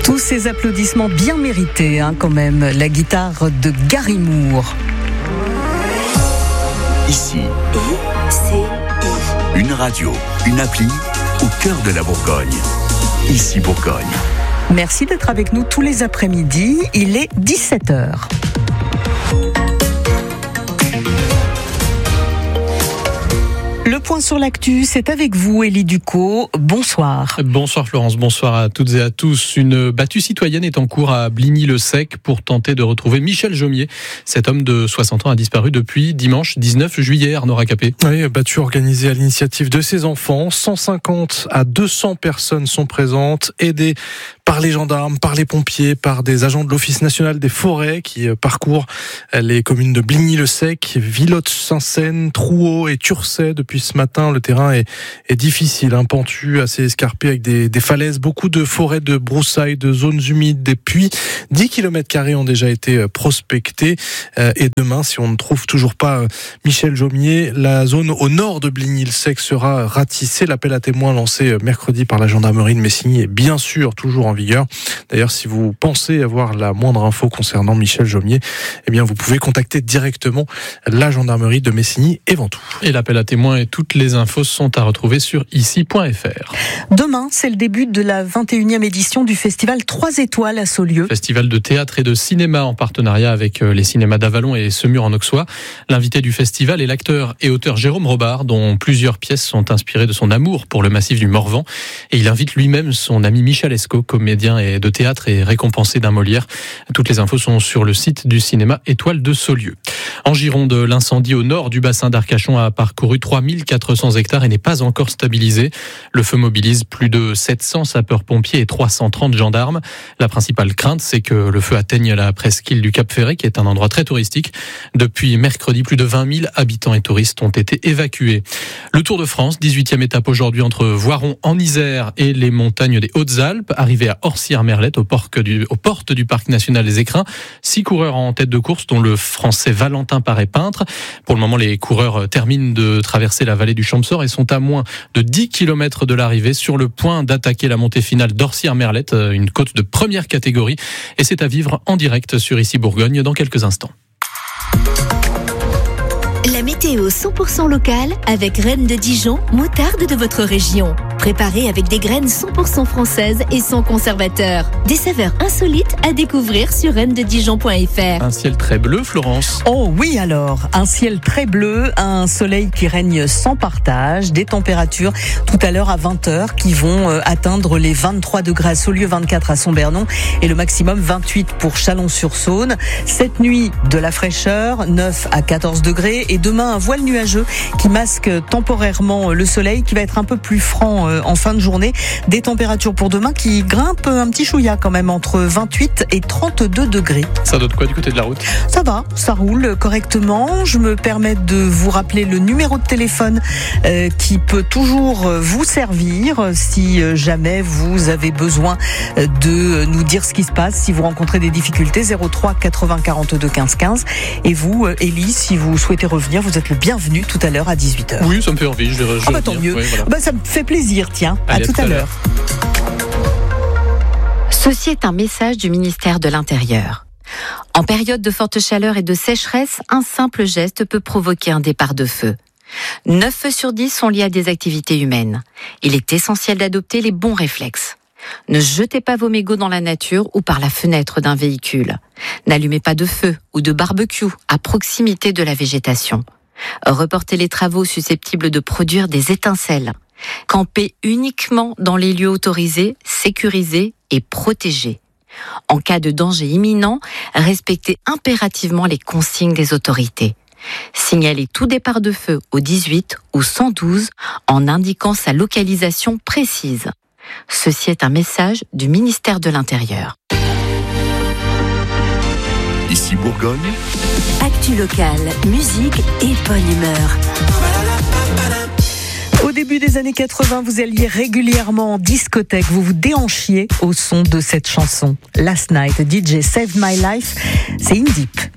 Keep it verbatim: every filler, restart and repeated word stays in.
Tous ces applaudissements bien mérités, hein, quand même. La guitare de Gary Moore. Ici, I C I. une radio, une appli au cœur de la Bourgogne. Ici Bourgogne. Merci d'être avec nous tous les après-midi. Il est dix-sept heures. Le point sur l'actu, c'est avec vous, Élie Ducot. Bonsoir. Bonsoir Florence, bonsoir à toutes et à tous. Une battue citoyenne est en cours à Bligny-le-Sec pour tenter de retrouver Michel Jomier. Cet homme de soixante ans a disparu depuis dimanche dix-neuf juillet, Arnaud Racapé. Oui, battue organisée à l'initiative de ses enfants. cent cinquante à deux cents personnes sont présentes, aidées par les gendarmes, par les pompiers, par des agents de l'Office national des forêts qui parcourent les communes de Bligny-le-Sec, Villotte, Saint-Seine, Trouault et Turcet. Depuis ce matin, le terrain est, est difficile, hein, pentu, assez escarpé avec des, des falaises, beaucoup de forêts de broussailles, de zones humides, des puits. dix kilomètres carrés ont déjà été prospectés. Euh, et demain, si on ne trouve toujours pas euh, Michel Jomier, la zone au nord de Bligny-le-Sec sera ratissée. L'appel à témoins lancé mercredi par la gendarmerie de Messigny est bien sûr toujours en vigueur. D'ailleurs, si vous pensez avoir la moindre info concernant Michel Jomier, eh bien, vous pouvez contacter directement la gendarmerie de Messigny et Ventoux. Et l'appel à témoins et toutes les infos sont à retrouver sur ici point f r. Demain, c'est le début de la vingt et unième édition du festival trois étoiles à Saulieu. Festival de théâtre et de cinéma en partenariat avec les cinémas d'Avalon et Semur en Auxois. L'invité du festival est l'acteur et auteur Jérôme Robart, dont plusieurs pièces sont inspirées de son amour pour le massif du Morvan. Et il invite lui-même son ami Michel Esco, comédien et de théâtre et récompensé d'un Molière. Toutes les infos sont sur le site du cinéma Étoile de Saulieu. En Gironde, l'incendie au nord du bassin d'Arcachon a parcouru trois mille quatre cents hectares et n'est pas encore stabilisé. Le feu mobilise plus de sept cents sapeurs-pompiers et trois cent trente gendarmes. La principale crainte, c'est que le feu atteigne la presqu'île du Cap-Ferret, qui est un endroit très touristique. Depuis mercredi, plus de vingt mille habitants et touristes ont été évacués. Le Tour de France, dix-huitième étape aujourd'hui entre Voiron en Isère et les montagnes des Hautes-Alpes, arrivé à Orsières-Merlette, aux portes du, aux portes du Parc National des Écrins. Six coureurs en tête de course, dont le Français Valentin Paré-Peintre. Pour le moment, les coureurs terminent de traverser la vallée du Champsaur et sont à moins de dix kilomètres de l'arrivée, sur le point d'attaquer la montée finale d'Orsières-Merlette, une côte de première catégorie. Et c'est à vivre en direct sur Ici Bourgogne dans quelques instants. La météo cent pour cent locale avec Reine de Dijon, moutarde de votre région. Préparée avec des graines cent pour cent françaises et sans conservateur. Des saveurs insolites à découvrir sur reine de dijon point f r. Un ciel très bleu, Florence. Oh oui alors, un ciel très bleu, un soleil qui règne sans partage, des températures tout à l'heure à vingt heures qui vont atteindre les vingt-trois degrés à Saulieu, vingt-quatre à Saint-Bernon et le maximum vingt-huit pour Chalon-sur-Saône. Cette nuit, de la fraîcheur, neuf à quatorze degrés et demain un voile nuageux qui masque temporairement le soleil qui va être un peu plus franc en fin de journée. Des températures pour demain qui grimpent un petit chouïa quand même entre vingt-huit et trente-deux degrés. Ça donne quoi du côté de la route ? Ça va, ça roule correctement. Je me permets de vous rappeler le numéro de téléphone euh, qui peut toujours vous servir si jamais vous avez besoin de nous dire ce qui se passe, si vous rencontrez des difficultés. zéro trois quatre-vingts quarante-deux quinze quinze. Et vous, Élie, si vous souhaitez revenir, vous êtes le bienvenu tout à l'heure à dix-huit heures. Oui, ça me fait envie. Je vais, je ah bah tant mieux. Oui, voilà. Bah ça me fait plaisir, tiens. Allez, à tout à, à l'heure. Ceci est un message du ministère de l'Intérieur. En période de forte chaleur et de sécheresse, un simple geste peut provoquer un départ de feu. neuf feux sur dix sont liés à des activités humaines. Il est essentiel d'adopter les bons réflexes. Ne jetez pas vos mégots dans la nature ou par la fenêtre d'un véhicule. N'allumez pas de feu ou de barbecue à proximité de la végétation. Reportez les travaux susceptibles de produire des étincelles. Campez uniquement dans les lieux autorisés, sécurisés et protégés. En cas de danger imminent, respectez impérativement les consignes des autorités. Signalez tout départ de feu au dix-huit ou cent douze en indiquant sa localisation précise. Ceci est un message du ministère de l'Intérieur. Ici Bourgogne. Actu locale, musique et bonne humeur. Au début des années quatre-vingts, vous alliez régulièrement en discothèque, vous vous déhanchiez au son de cette chanson. Last Night, D J Saved My Life, c'est In Deep.